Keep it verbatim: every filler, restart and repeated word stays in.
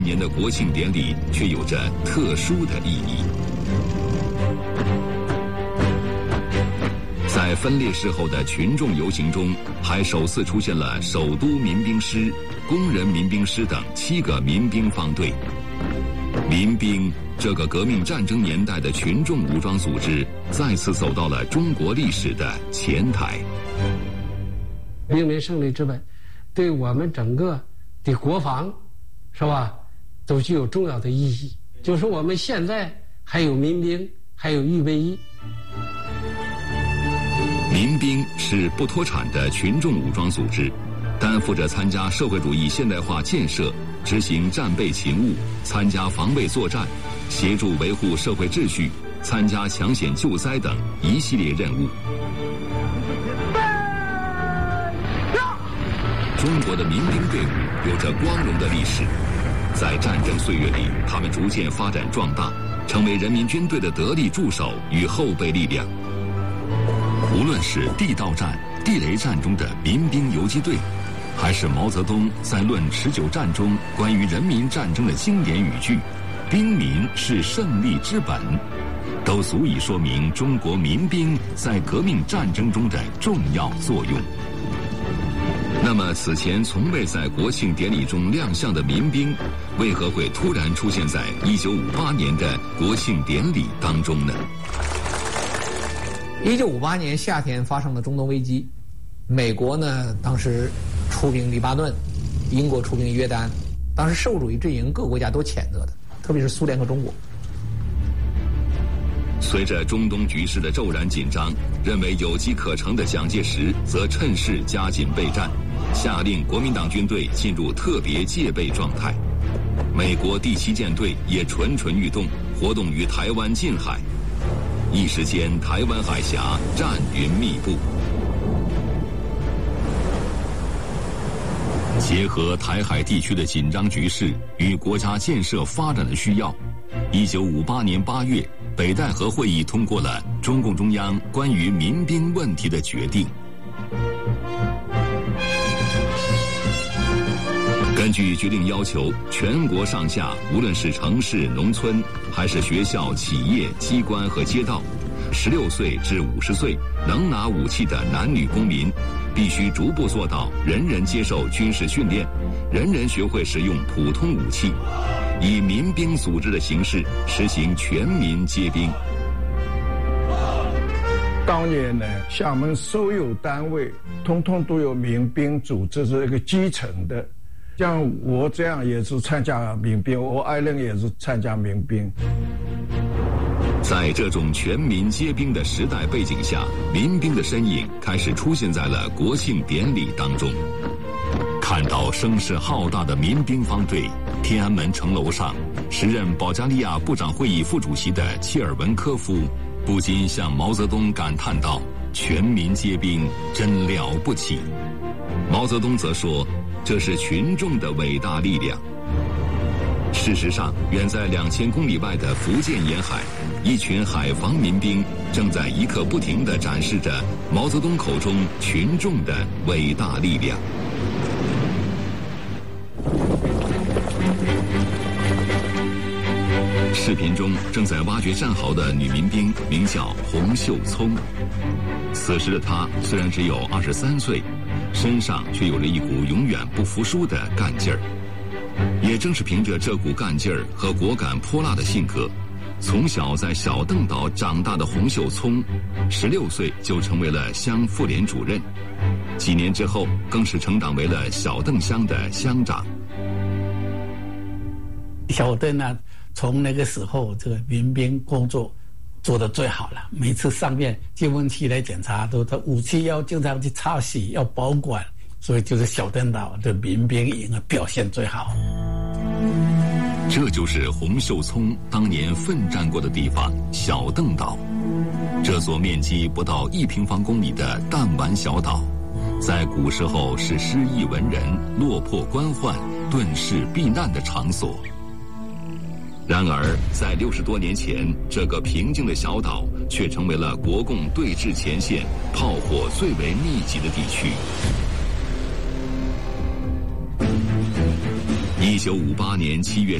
年的国庆典礼却有着特殊的意义。在分裂式后的群众游行中，还首次出现了首都民兵师、工人民兵师等七个民兵方队。民兵这个革命战争年代的群众武装组织，再次走到了中国历史的前台。 兵民胜利之本，对我们整个的国防，是吧，都具有重要的意义。就是我们现在还有民兵，还有预备役。 民兵是不脱产的群众武装组织，担负着参加社会主义现代化建设、执行战备勤务、参加防卫作战、协助维护社会秩序、参加抢险救灾等一系列任务。中国的民兵队伍有着光荣的历史，在战争岁月里，他们逐渐发展壮大，成为人民军队的得力助手与后备力量。无论是地道战、地雷战中的民兵游击队，还是毛泽东在《论持久战》中关于人民战争的经典语句“兵民是胜利之本”，都足以说明中国民兵在革命战争中的重要作用。那么，此前从未在国庆典礼中亮相的民兵，为何会突然出现在一九五八年的国庆典礼当中呢？ 一九五八年夏天发生了中东危机，美国呢当时出兵黎巴嫩，英国出兵约旦，当时社会主义阵营各国家都谴责的，特别是苏联和中国。 随着中东局势的骤然紧张，认为有机可乘的蒋介石则趁势加紧备战，下令国民党军队进入特别戒备状态。美国第七舰队也蠢蠢欲动，活动于台湾近海。一时间，台湾海峡战云密布。结合台海地区的紧张局势与国家建设发展的需要，一九五八年八月，北戴河会议通过了中共中央关于民兵问题的决定。根据决定要求，全国上下，无论是城市、农村，还是学校、企业、机关和街道，十六岁至五十岁能拿武器的男女公民，必须逐步做到人人接受军事训练，人人学会使用普通武器，以民兵组织的形式实行全民皆兵。 当年呢，厦门所有单位通通都有民兵组织，是一个基层的。像我这样也是参加民兵，我爱人也是参加民兵。 在这种全民皆兵的时代背景下，民兵的身影开始出现在了国庆典礼当中。看到声势浩大的民兵方队，天安门城楼上，时任保加利亚部长会议副主席的切尔文科夫不禁向毛泽东感叹道：“全民皆兵，真了不起。”毛泽东则说：“这是群众的伟大力量。”事实上，远在两千公里外的福建沿海，一群海防民兵正在一刻不停地展示着毛泽东口中群众的伟大力量。视频中正在挖掘战壕的女民兵名叫洪秀聪，此时的她虽然只有二十三岁，身上却有着一股永远不服输的干劲儿。也正是凭着这股干劲儿和果敢泼辣的性格，从小在小邓岛长大的洪秀聪，十六岁就成为了乡妇联主任，几年之后更是成长为了小邓乡的乡长。 小邓呢，从那个时候这个民兵工作做得最好了，每次上面进问题来检查，都他武器要经常去擦洗，要保管。所以就是小邓岛的民兵营啊表现最好。 这就是洪秀聪当年奋战过的地方——小邓岛。这座面积不到一平方公里的弹丸小岛，在古时候是失意文人落魄官宦遁世避难的场所。然而，在六十多年前，这个平静的小岛却成为了国共对峙前线炮火最为密集的地区。 一九五八年七月